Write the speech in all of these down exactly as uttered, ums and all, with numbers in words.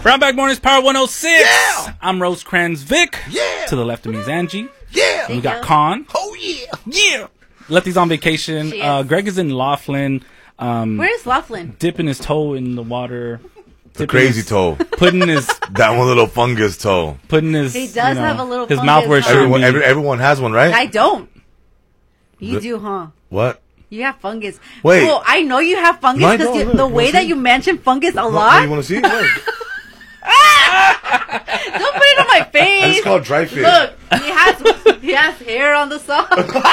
Brown Bag Mornings, Power one oh six. Yeah. I'm Rosecrans Vic. Yeah. To the left of me is Angie. Yeah. And we got Con. Oh, yeah. Yeah. Letty's on vacation. She is. Uh, Greg is in Laughlin. Um, Where's Laughlin? dipping his toe in the water. The crazy his, toe. Putting his That one little fungus toe. putting his He does you know, have a little his fungus, mouth where it huh? should Everyone, be. every, everyone has one, right? I don't. You The- do, huh? What? You have fungus. Wait. Well, I know you have fungus No, I because don't. Look, the you way wanna that see? you mention fungus a Oh, lot. you want to see? Look. Don't put it on my face. That's called dry fit. Look, he has he has hair on the side.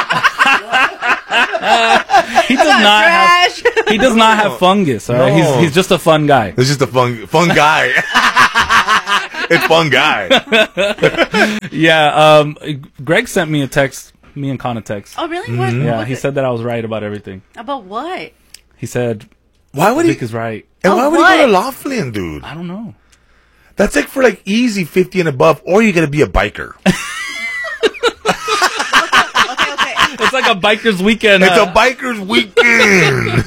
He does not have, Trash. he does not have fungus. All right? No. He's he's just a fun guy. It's just a fun, fun guy. It's fun guy. Yeah. Um. Greg sent me a text. Me and Con a text. Oh, really? What? Yeah. what's He it? said that I was right about everything. About what? He said Why would he? Vic is right. And Oh, why would he what? go to Laughlin, dude? I don't know. That's like for like easy fifty and above, or you got to be a biker. Okay, okay. It's like a biker's weekend. It's uh, a biker's weekend.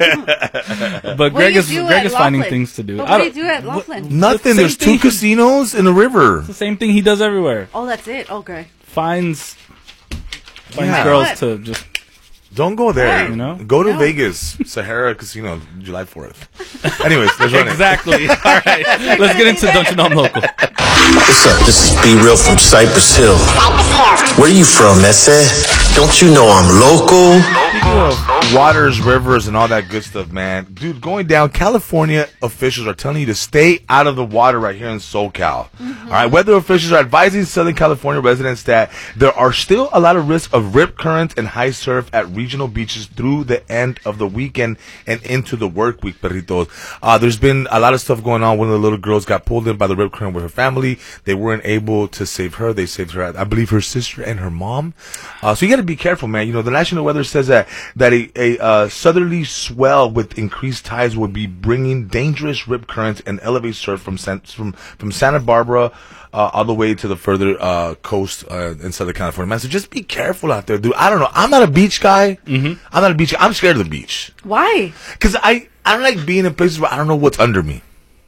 But What Greg do you is do Greg at is finding Laughlin? things to do. But I what do you don't- do at Laughlin? Nothing. same There's two thing. casinos in the river. The same thing he does everywhere. Oh, that's it. Okay. Finds finds Yeah. girls What? to just Don't go there. You know? Go to No. Vegas, Sahara Casino, July fourth. Anyways, let's run it. exactly. All right, let's get into Don't You Know I'm Local. What's up? This is B Real from Cypress Hill. Where you from, Ese? Don't you know I'm local? Speaking of waters, rivers, and all that good stuff, man. Dude, going down, California officials are telling you to stay out of the water right here in SoCal. All right, weather officials are advising Southern California residents that there are still a lot of risk of rip currents and high surf at regional beaches through the end of the weekend and into the work week, perritos. Uh, there's been a lot of stuff going on. One of the little girls got pulled in by the rip current with her family. They weren't able to save her. They saved her, I believe, her sister and her mom. Uh, so you got to be careful, man. You know, the National Weather says that that a, a uh, southerly swell with increased tides will be bringing dangerous rip currents and elevated surf from San, from from Santa Barbara uh, all the way to the further uh, coast uh, in Southern California, man. So just be careful out there, dude. I don't know. I'm not a beach guy. Mm-hmm. I'm not a beach guy. I'm scared of the beach Why? because I I don't like being in places where I don't know what's under me.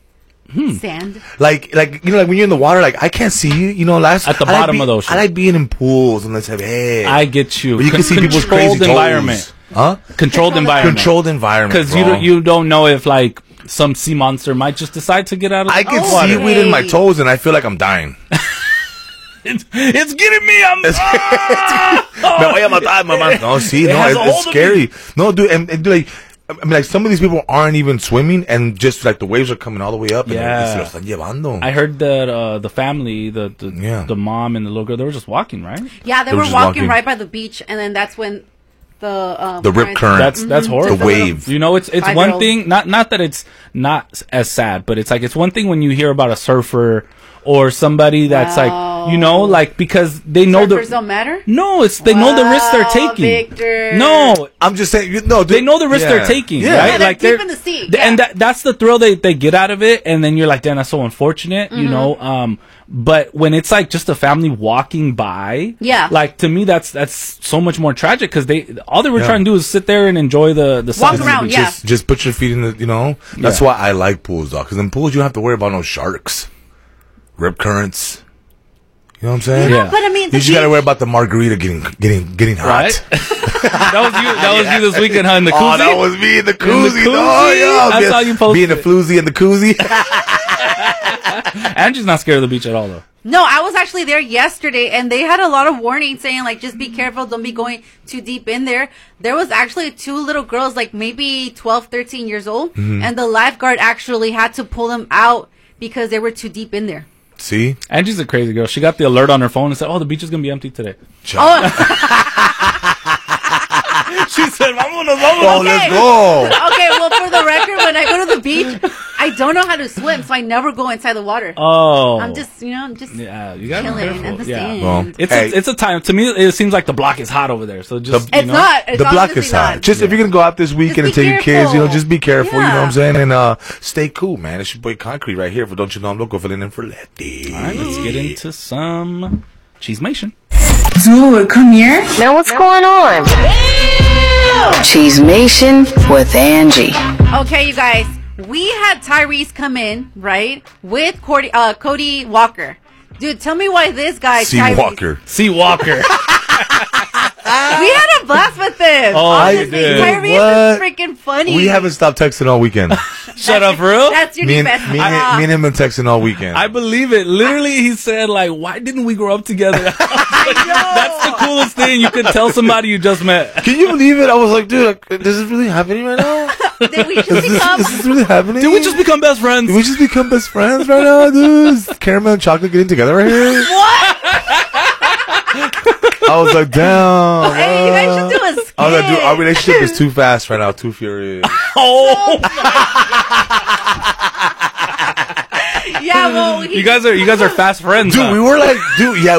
Sand. Like, like you know, like when you're in the water, like I can't see you. You know, last At the I like bottom be- of the ocean. I like being in pools and let's have hey. I get you. Where you can Con- see people's controlled crazy toes. environment. Huh? Controlled environment. Controlled environment. Because you bro. don't, you don't know if like some sea monster might just decide to get out of I the get Oh, water. seaweed in my hey. toes and I feel like I'm dying. It's, it's getting me. I'm. Me voy a matar, mamá. No, see, It no, has it's, a it's hold of scary. No, dude, and, and like, I mean, like some of these people aren't even swimming, and just like the waves are coming all the way up. And Yeah. they're- se lo están llevando. I heard that uh, the family, the the, Yeah. the mom and the little girl, they were just walking, right? Yeah, they They were were just walking, walking. right by the beach, and then that's when the um, The rip current. That's that's horrible. The wave. You know, it's it's Five one year old. thing. Not not that it's not as sad, but it's like it's one thing when you hear about a surfer or somebody that's like, you know, like because they know Surfers the don't matter. no, it's they know the risk they're Wow, taking. Victor. No, I'm just saying, you, no, dude, they know the risk yeah. they're taking, Yeah. right? Yeah, they're like deep in the sea, th- and yeah. that that's the thrill they, they get out of it, and then you're like, damn, that's so unfortunate, you Mm-hmm. know. Um, but when it's like just a family walking by, Yeah. like to me that's that's so much more tragic because they all they were Yeah. trying to do is sit there and enjoy the the Walk sun. around, yeah. Just, just put your feet in the, you know. That's Yeah. why I like pools, dog. Because in pools you don't have to worry about no sharks, rip currents. You know what I'm saying? Yeah. But I mean, the You just gotta beach- worry about the margarita getting, getting, getting hot. Right? that was you. That was you this weekend, huh? In the Oh, koozie? that was me in the koozie. koozie? Oh, yeah. I being, saw you posted being a it. floozy in the koozie. Angie's not scared of the beach at all, though. No, I was actually there yesterday, and they had a lot of warnings saying, like, just be careful, don't be going too deep in there. There was actually two little girls, like maybe twelve, thirteen years old, Mm-hmm. and the lifeguard actually had to pull them out because they were too deep in there. See? Angie's a crazy girl. She got the alert on her phone and said, "Oh, the beach is gonna be empty today." Oh, She said, "Vámonos, vámonos." Oh, let's go. okay, well, for the record, when I go to the beach, I don't know how to swim, so I never go inside the water. Oh, I'm just, you know, I'm just yeah. You gotta be chilling careful. in the Yeah. sand. Well, It's Hey. a, it's a time to me. It seems like the block is hot over there. So just The- you It's know, not. It's The block obviously is hot. not. Just if you're gonna go out this weekend and be take your kids, you know, careful. just be careful. You know what I'm Yeah. saying? And uh, stay cool, man. It's your boy Concrete right here for Don't You Know I'm Local, filling in for Letty. All right, let's get into some Cheesemation. Dude, come here. Man, what's going on? Cheesemation with Angie. Okay, you guys. we had Tyrese come in, right, with Cody, uh, Cody Walker. Dude, tell me why this guy, C. Tyrese, Walker. C. Walker. we had a blast with him. Oh, Honestly, dude. Tyrese What? is freaking funny. We haven't stopped texting all weekend. Shut up, for real? That's your me, new and, best me, and, friend. me and him been texting all weekend. I believe it. Literally, he said, like, why didn't we grow up together? That's the coolest thing. You could tell somebody you just met. Can you believe it? I was like, dude, like, this is really happening right now? Did we just Is this, become? is this really happening? Did we just become best friends? Did we just become best friends right now, dude? Is caramel and chocolate getting together right here? What? I was like, damn. Hey, you guys should do a skit. I was like, dude, our relationship is too fast right now, too furious. Oh, Yeah, well, he you guys are you guys are fast friends. Dude, huh? we were like, dude, yeah,